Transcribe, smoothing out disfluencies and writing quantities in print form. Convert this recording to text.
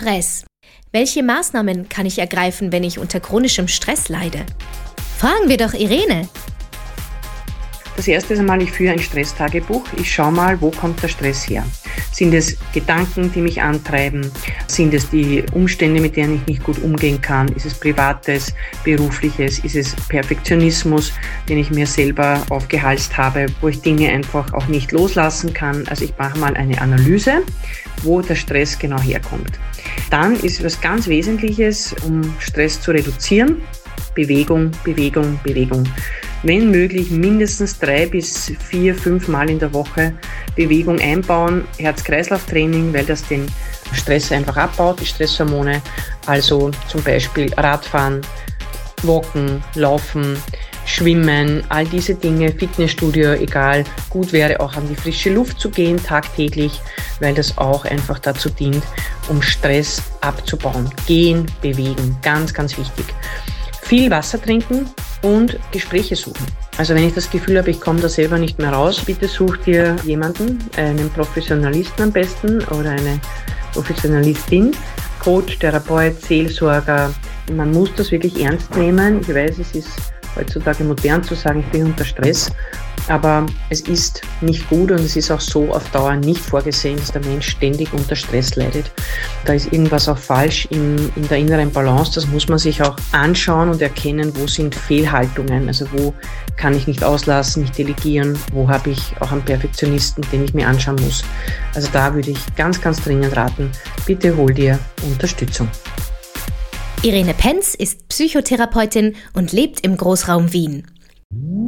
Stress. Welche Maßnahmen kann ich ergreifen, wenn ich unter chronischem Stress leide? Fragen wir doch Irene. Das erste ist einmal, ich führe ein Stresstagebuch. Ich schaue mal, wo kommt der Stress her? Sind es Gedanken, die mich antreiben? Sind es die Umstände, mit denen ich nicht gut umgehen kann? Ist es Privates, Berufliches? Ist es Perfektionismus, den ich mir selber aufgehalst habe, wo ich Dinge einfach auch nicht loslassen kann? Also ich mache mal eine Analyse, wo der Stress genau herkommt. Dann ist was ganz Wesentliches, um Stress zu reduzieren: Bewegung, Bewegung, Bewegung. Wenn möglich mindestens 3 bis 4, 5 Mal in der Woche Bewegung einbauen, Herz-Kreislauf-Training, weil das den Stress einfach abbaut, die Stresshormone. Also zum Beispiel Radfahren, Walken, Laufen, Schwimmen, all diese Dinge, Fitnessstudio, egal. Gut wäre auch an die frische Luft zu gehen, tagtäglich, weil das auch einfach dazu dient, um Stress abzubauen. Gehen, bewegen, ganz, ganz wichtig. Viel Wasser trinken und Gespräche suchen. Also wenn ich das Gefühl habe, ich komme da selber nicht mehr raus, bitte such dir jemanden, einen Professionalisten am besten oder eine Professionalistin, Coach, Therapeut, Seelsorger. Man muss das wirklich ernst nehmen. Ich weiß, es ist heutzutage modern zu sagen, ich bin unter Stress, aber es ist nicht gut und es ist auch so auf Dauer nicht vorgesehen, dass der Mensch ständig unter Stress leidet. Da ist irgendwas auch falsch in der inneren Balance. Das muss man sich auch anschauen und erkennen, wo sind Fehlhaltungen, also wo kann ich nicht auslassen, nicht delegieren, wo habe ich auch einen Perfektionisten, den ich mir anschauen muss. Also da würde ich ganz, ganz dringend raten, bitte hol dir Unterstützung. Irene Penz ist Psychotherapeutin und lebt im Großraum Wien.